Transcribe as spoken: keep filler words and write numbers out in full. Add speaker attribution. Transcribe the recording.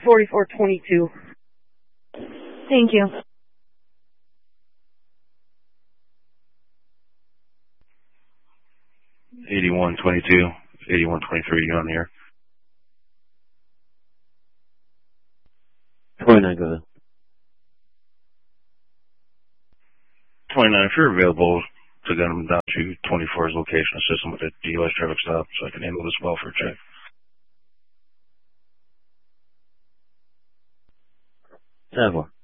Speaker 1: forty-four twenty-two.
Speaker 2: Thank you.
Speaker 3: eighty-one twenty-two, eighty-one twenty-three, you on the air?
Speaker 4: twenty-nine, go ahead.
Speaker 3: twenty-nine, if you're available to get him down to twenty-four's location, assist him with a D U I traffic stop so I can handle this welfare check.
Speaker 4: ten four.